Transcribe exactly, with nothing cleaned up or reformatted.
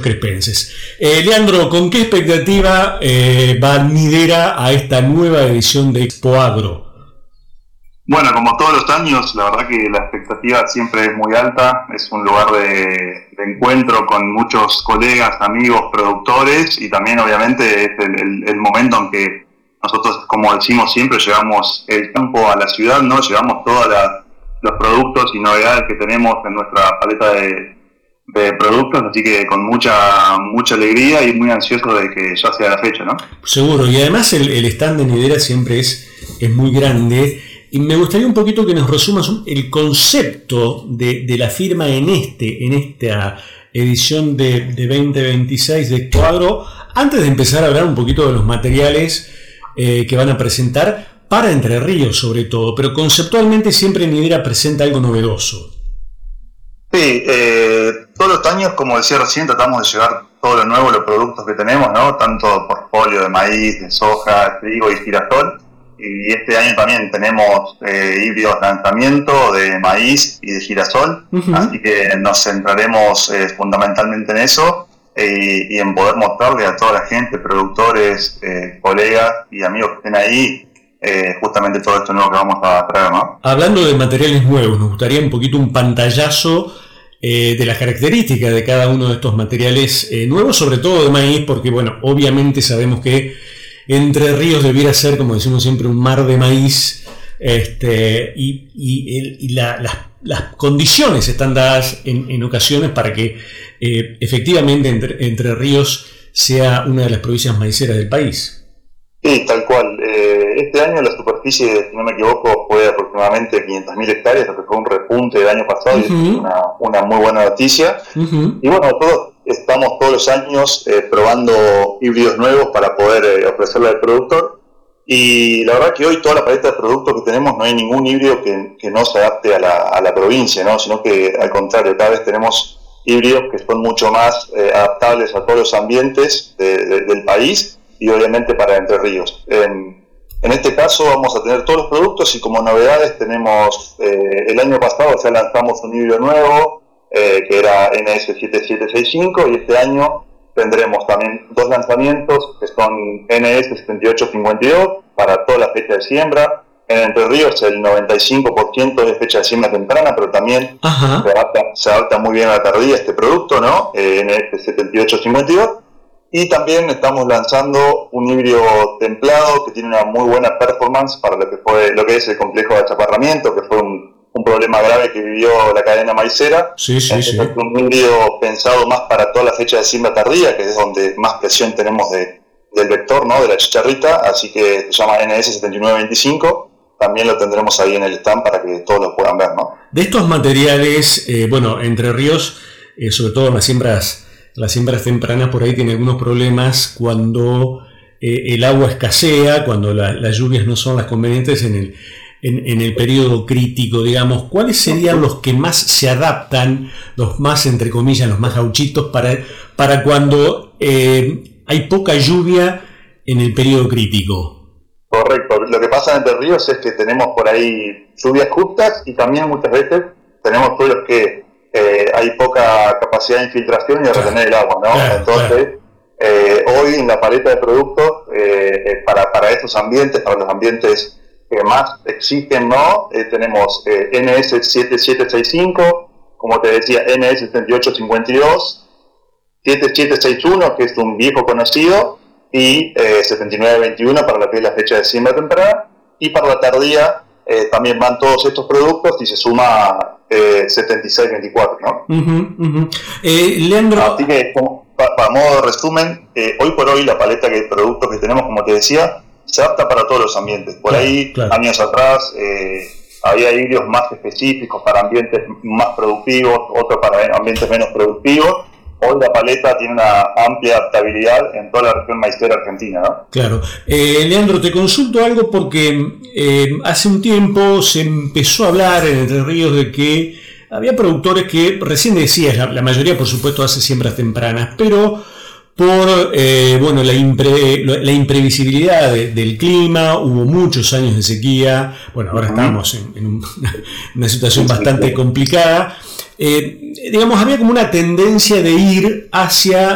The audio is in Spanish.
crespenses. Eh, Leandro, ¿con qué expectativa eh, va Nidera a esta nueva edición de Expoagro? Bueno, como todos los años, la verdad que la expectativa siempre es muy alta. Es un lugar de, de encuentro con muchos colegas, amigos, productores, y también obviamente es el, el, el momento en que nosotros, como decimos siempre, llevamos el campo a la ciudad, ¿no? Llevamos todos los productos y novedades que tenemos en nuestra paleta de, de productos, así que con mucha mucha alegría y muy ansioso de que ya sea la fecha, ¿no? Seguro, y además el, el stand de Nidera siempre es, es muy grande. Y me gustaría un poquito que nos resumas el concepto de, de la firma en este en esta edición de, de veinte veintiséis de Expoagro, antes de empezar a hablar un poquito de los materiales eh, que van a presentar para Entre Ríos sobre todo, pero conceptualmente siempre Nidera presenta algo novedoso. Sí, eh, todos los años, como decía recién, tratamos de llevar todo lo nuevo, los productos que tenemos, ¿no? Tanto portfolio de maíz, de soja, trigo y girasol. Y este año también tenemos eh, híbridos de lanzamiento de maíz y de girasol, uh-huh. Así que nos centraremos eh, fundamentalmente en eso eh, y en poder mostrarle a toda la gente, productores, eh, colegas y amigos que estén ahí, eh, justamente todo esto nuevo que vamos a traer, ¿no? Hablando de materiales nuevos, nos gustaría un poquito un pantallazo eh, de las características de cada uno de estos materiales eh, nuevos, sobre todo de maíz, porque bueno, obviamente sabemos que Entre Ríos debiera ser, como decimos siempre, un mar de maíz, este, y, y, el, y la, las, las condiciones están dadas en, en ocasiones para que eh, efectivamente Entre, Entre Ríos sea una de las provincias maiceras del país. Sí, tal cual. Eh, este año la superficie, si no me equivoco, fue aproximadamente quinientas mil hectáreas, lo que fue un repunte del año pasado, uh-huh. Y es una, una muy buena noticia. Uh-huh. Y bueno, todos estamos todos los años eh, probando híbridos nuevos para poder eh, ofrecerle al productor. Y la verdad que hoy toda la paleta de productos que tenemos, no hay ningún híbrido que, que no se adapte a la, a la provincia, ¿no? Sino que al contrario, cada vez tenemos híbridos que son mucho más eh, adaptables a todos los ambientes de, de, del país y obviamente para Entre Ríos. En, en este caso vamos a tener todos los productos y como novedades tenemos, eh, el año pasado ya lanzamos un híbrido nuevo, eh, que era N S siete siete seis cinco, y este año tendremos también dos lanzamientos que son N S setenta y ocho cincuenta y dos para toda la fecha de siembra. En Entre Ríos el noventa y cinco por ciento de fecha de siembra temprana, pero también se adapta, se adapta muy bien a la tardía este producto, ¿no? Eh, N S setenta y ocho cincuenta y dos. Y también estamos lanzando un híbrido templado que tiene una muy buena performance para lo que fue lo que es el complejo de achaparramiento, que fue un, un problema grave que vivió la cadena maicera. Sí, sí, Entonces, sí. Es un híbrido pensado más para toda la fecha de siembra tardía, que es donde más presión tenemos de, del vector, ¿no? De la chicharrita, así que se llama N S setenta y nueve veinticinco. También lo tendremos ahí en el stand para que todos lo puedan ver, ¿no? De estos materiales, eh, bueno, Entre Ríos, eh, sobre todo en las siembras Las siembras tempranas por ahí tienen algunos problemas cuando eh, el agua escasea, cuando la, las lluvias no son las convenientes en el, en, en el periodo crítico, digamos. ¿Cuáles serían los que más se adaptan, los más, entre comillas, los más gauchitos, para, para cuando eh, hay poca lluvia en el periodo crítico? Correcto. Lo que pasa en Entre Ríos es que tenemos por ahí lluvias justas y también muchas veces tenemos suelos que Eh, hay poca capacidad de infiltración y de retener el agua, ¿no? Claro, Entonces, claro. Eh, hoy en la paleta de productos, eh, eh, para, para estos ambientes, para los ambientes que más exigen, ¿no? Eh, tenemos eh, N S siete siete seis cinco, como te decía, N S setenta y ocho cincuenta y dos, siete siete seis uno, que es un viejo conocido, y eh, setenta y nueve veintiuno para lo que es la fecha de siembra temprana, y para la tardía eh, también van todos estos productos y se suma Eh, setenta y seis veinticuatro, ¿no? Uh-huh, uh-huh. Eh, Leandro... Así que, como, para, para modo de resumen, eh, hoy por hoy la paleta de productos que tenemos, como te decía, se adapta para todos los ambientes. Por claro, ahí, claro. años atrás, eh, había híbridos más específicos para ambientes más productivos, otros para ambientes menos productivos. Hoy la paleta tiene una amplia adaptabilidad en toda la región maicera argentina, ¿no? Claro. Eh, Leandro, te consulto algo porque eh, hace un tiempo se empezó a hablar en Entre Ríos de que había productores que, recién decías, la, la mayoría por supuesto hace siembras tempranas, pero por eh, bueno, la, impre, la imprevisibilidad de, del clima, hubo muchos años de sequía, bueno, ahora estamos en, en un, una situación bastante complicada. Eh, digamos, había como una tendencia de ir hacia